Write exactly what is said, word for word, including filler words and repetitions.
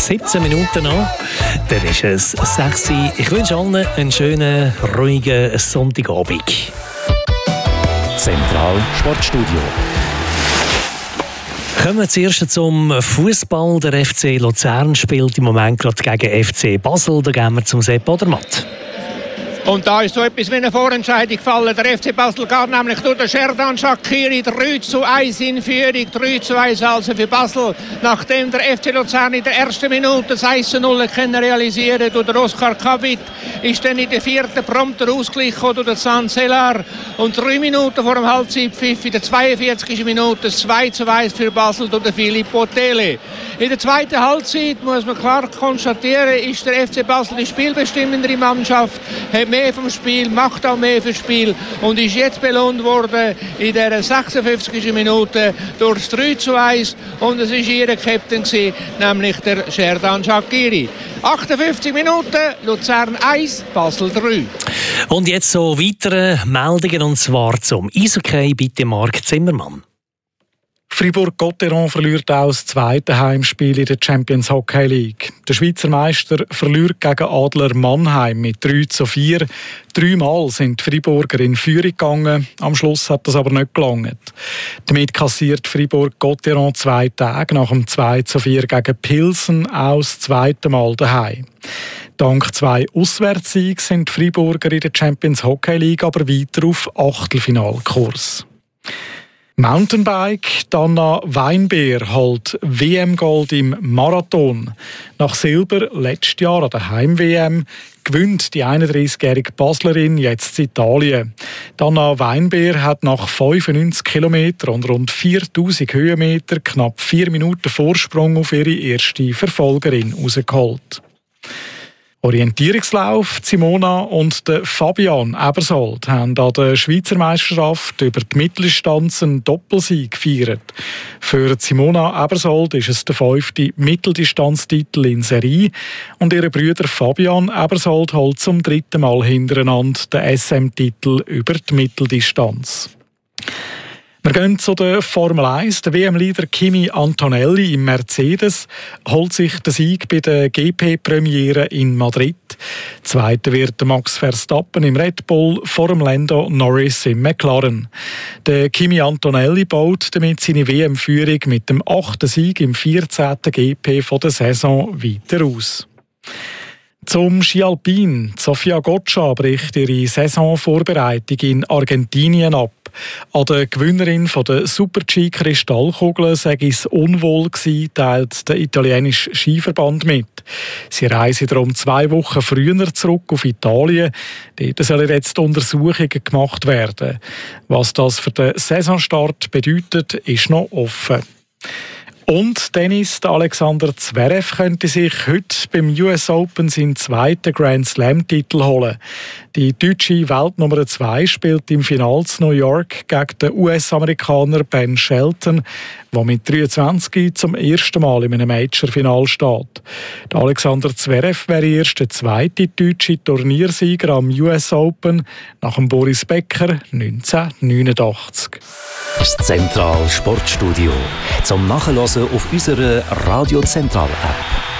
siebzehn Minuten noch. Dann ist es sechs Uhr. Ich wünsche allen einen schönen, ruhigen Sonntagabend. Zentral Sportstudio. Kommen wir zuerst zum Fußball. Der F C Luzern spielt im Moment gerade gegen F C Basel. Da gehen wir zum Sepp Odermatt. Und da ist so etwas wie eine Vorentscheidung gefallen. Der F C Basel geht nämlich durch den Sherdan Shaqiri drei zu eins in Führung. drei zu eins also für Basel. Nachdem der F C Luzern in der ersten Minute das eins zu null realisieren durch den Oskar Kabit, ist dann in der vierten prompter Ausgleich durch den San Celar. Und drei Minuten vor dem Halbzeitpfiff, in der zweiundvierzigsten Minute, zwei zu eins für Basel durch den Filippo Tele. In der zweiten Halbzeit muss man klar konstatieren, ist der F C Basel die spielbestimmendere Mannschaft, hat mehr vom Spiel, macht auch mehr fürs Spiel und ist jetzt belohnt worden in der sechsundfünfzigsten Minute durch das drei zu eins und es war ihr Captain gewesen, nämlich der Sherdan Shaqiri. achtundfünfzig Minuten, Luzern eins, Basel drei. Und jetzt so weitere Meldungen, und zwar zum Eishockey. Bitte Marc Zimmermann. Fribourg-Gotteron verliert auch das zweite Heimspiel in der Champions Hockey League. Der Schweizer Meister verliert gegen Adler Mannheim mit drei zu vier. Dreimal sind die Friburger in Führung gegangen. Am Schluss hat das aber nicht gelangt. Damit kassiert Fribourg-Gotteron zwei Tage nach dem zwei zu vier gegen Pilsen auch das zweite Mal daheim. Dank zwei Auswärtssiegen sind die Friburger in der Champions Hockey League aber weiter auf Achtelfinalkurs. Mountainbike, Dana Weinbeer holt W M-Gold im Marathon. Nach Silber letztes Jahr an der Heim-W M gewinnt die einunddreißigjährige Baslerin jetzt in Italien. Dana Weinbeer hat nach fünfundneunzig Kilometern und rund viertausend Höhenmeter knapp vier Minuten Vorsprung auf ihre erste Verfolgerin rausgeholt. Orientierungslauf. Simona und der Fabian Ebersold haben an der Schweizer Meisterschaft über die Mitteldistanz einen Doppelsieg gefeiert. Für Simona Ebersold ist es der fünfte Mitteldistanztitel in Serie und ihre Brüder Fabian Ebersold holt zum dritten Mal hintereinander den S M-Titel über die Mitteldistanz. Wir gehen zu der Formel eins. Der W M-Leader Kimi Antonelli im Mercedes holt sich den Sieg bei der G P-Premiere in Madrid. Zweiter wird Max Verstappen im Red Bull vor dem Lando Norris im McLaren. Der Kimi Antonelli baut damit seine W M-Führung mit dem achten Sieg im vierzehnten G P von der Saison weiter aus. Zum Ski Alpin. Sofia Gotcha bricht ihre Saisonvorbereitung in Argentinien ab. An der Gewinnerin von der Super-G-Kristallkugel sei es unwohl gewesen, teilt der italienische Skiverband mit. Sie reisen darum zwei Wochen früher zurück auf Italien. Dort sollen jetzt Untersuchungen gemacht werden. Was das für den Saisonstart bedeutet, ist noch offen. Und Tennis, Alexander Zverev könnte sich heute beim U S Open seinen zweiten Grand Slam-Titel holen. Die deutsche Weltnummer zwei spielt im Finale in New York gegen den U S-Amerikaner Ben Shelton, der mit dreiundzwanzig zum ersten Mal in einem Major-Final steht. Der Alexander Zverev wäre erst der zweite deutsche Turniersieger am U S Open nach dem Boris Becker neunzehnhundertneunundachtzig. Das Zentral Sportstudio. Zum Nachhören auf unserer Radio Zentral App.